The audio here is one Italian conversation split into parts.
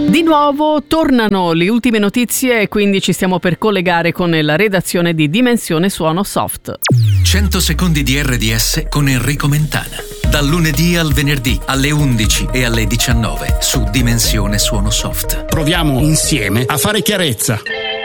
Di nuovo tornano le ultime notizie e quindi ci stiamo per collegare con la redazione di Dimensione Suono Soft. 100 secondi di RDS con Enrico Mentana. Dal lunedì al venerdì alle 11 e alle 19 su Dimensione Suono Soft. Proviamo insieme a fare chiarezza.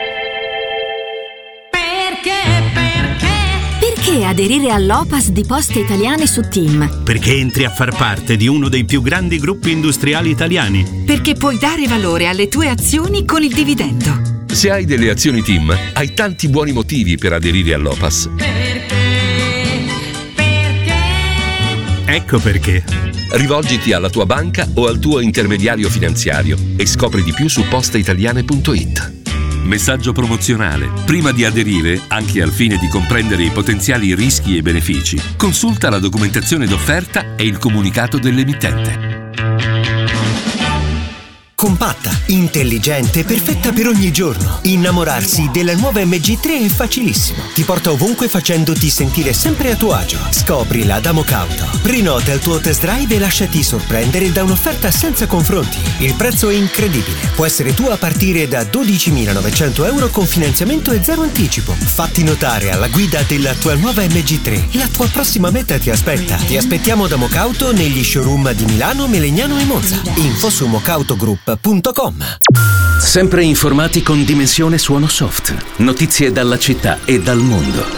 Perché aderire all'OPAS di Poste Italiane su TIM? Perché entri a far parte di uno dei più grandi gruppi industriali italiani. Perché puoi dare valore alle tue azioni con il dividendo. Se hai delle azioni TIM, hai tanti buoni motivi per aderire all'OPAS. Ecco perché. Rivolgiti alla tua banca o al tuo intermediario finanziario e scopri di più su posteitaliane.it. Messaggio promozionale. Prima di aderire, anche al fine di comprendere i potenziali rischi e benefici, consulta la documentazione d'offerta e il comunicato dell'emittente. Compatta, intelligente, perfetta per ogni giorno. Innamorarsi della nuova MG3 è facilissimo. Ti porta ovunque facendoti sentire sempre a tuo agio. Scoprila da Mocauto. Prenota il tuo test drive e lasciati sorprendere da un'offerta senza confronti. Il prezzo è incredibile. Può essere tuo a partire da 12.900 euro con finanziamento e zero anticipo. Fatti notare alla guida della tua nuova MG3. La tua prossima meta ti aspetta. Ti aspettiamo da Mocauto negli showroom di Milano, Melegnano e Monza. Info su mocautogroup.com. Sempre informati con Dimensione Suono Soft. Notizie dalla città e dal mondo.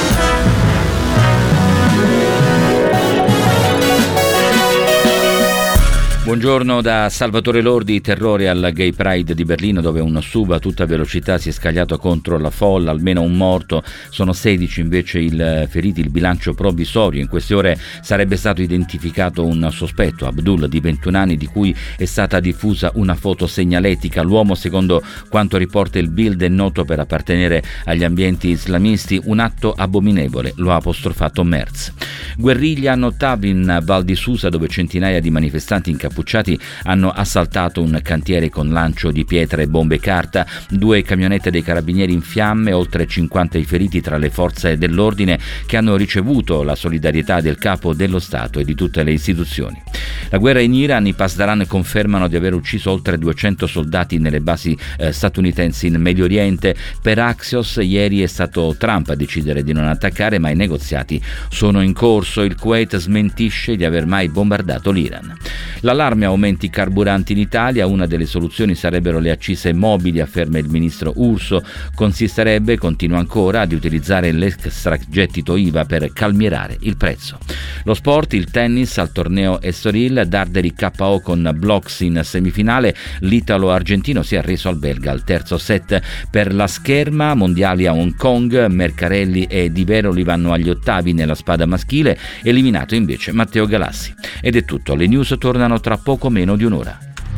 Buongiorno da Salvatore Lordi. Terrore al Gay Pride di Berlino, dove un SUV a tutta velocità si è scagliato contro la folla, almeno un morto, sono 16 invece i feriti, il bilancio provvisorio. In queste ore sarebbe stato identificato un sospetto, Abdul, di 21 anni, di cui è stata diffusa una foto segnaletica. L'uomo, secondo quanto riporta il Bild, è noto per appartenere agli ambienti islamisti, un atto abominevole, lo ha apostrofato Merz. Guerriglia a Notab in Val di Susa, dove centinaia di manifestanti incappucciati hanno assaltato un cantiere con lancio di pietre e bombe carta, 2 camionette dei carabinieri in fiamme, oltre 50 i feriti tra le forze dell'ordine, che hanno ricevuto la solidarietà del capo dello Stato e di tutte le istituzioni. La guerra in Iran, i Pasdaran confermano di aver ucciso oltre 200 soldati nelle basi statunitensi in Medio Oriente. Per Axios ieri è stato Trump a decidere di non attaccare, ma i negoziati sono in corso. Il Kuwait smentisce di aver mai bombardato l'Iran. L'allarme aumenti i carburanti in Italia, una delle soluzioni sarebbero le accise mobili, afferma il ministro Urso. Consisterebbe, continua ancora, ad utilizzare l'extragettito IVA per calmierare il prezzo. Lo sport, il tennis al torneo Estoril, Darderi KO con Blocks in semifinale, l'italo-argentino si è arreso al belga al terzo set. Per la scherma, mondiali a Hong Kong, Mercarelli e Di Veroli vanno agli ottavi nella spada maschile, eliminato invece Matteo Galassi. Ed è tutto, le news tornano tra poco meno di un'ora.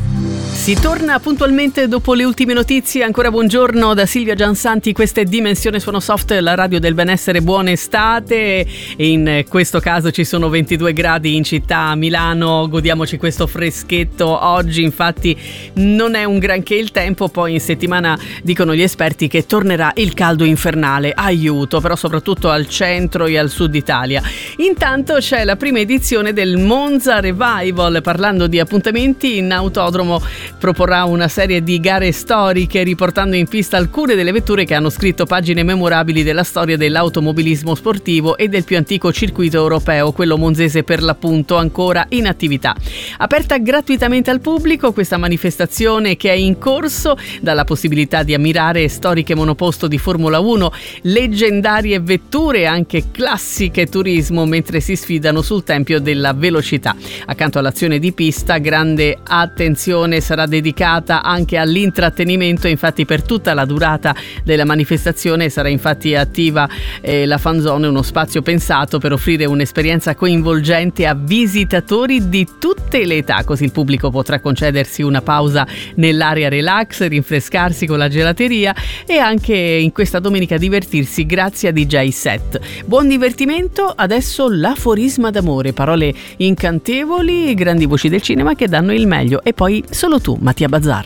Si torna puntualmente dopo le ultime notizie. Ancora buongiorno da Silvia Giansanti, questa è Dimensione Suono Soft, la radio del benessere. Buona estate, e in questo caso ci sono 22 gradi in città a Milano, godiamoci questo freschetto oggi. Infatti non è un granché il tempo, poi in settimana dicono gli esperti che tornerà il caldo infernale, aiuto, però soprattutto al centro e al sud Italia. Intanto c'è la prima edizione del Monza Revival. Parlando di appuntamenti, in autodromo proporrà una serie di gare storiche, riportando in pista alcune delle vetture che hanno scritto pagine memorabili della storia dell'automobilismo sportivo e del più antico circuito europeo, quello monzese per l'appunto, ancora in attività. Aperta gratuitamente al pubblico questa manifestazione, che è in corso, dà la possibilità di ammirare storiche monoposto di Formula 1, leggendarie vetture, anche classiche turismo, mentre si sfidano sul tempio della velocità. Accanto all'azione di pista, grande attenzione sarà dedicata anche all'intrattenimento. Infatti per tutta la durata della manifestazione sarà infatti attiva la Fan Zone, uno spazio pensato per offrire un'esperienza coinvolgente a visitatori di tutte le età, così il pubblico potrà concedersi una pausa nell'area relax, rinfrescarsi con la gelateria e anche in questa domenica divertirsi grazie a DJ set. Buon divertimento. Adesso l'aforisma d'amore, parole incantevoli, grandi voci del cinema che danno il meglio, e poi solo tu, Mattia Bazzar.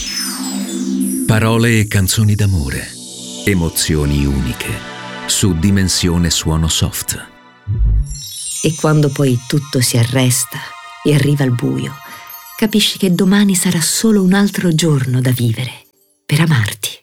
Parole e canzoni d'amore, emozioni uniche, su Dimensione Suono Soft. E quando poi tutto si arresta e arriva il buio, capisci che domani sarà solo un altro giorno da vivere per amarti.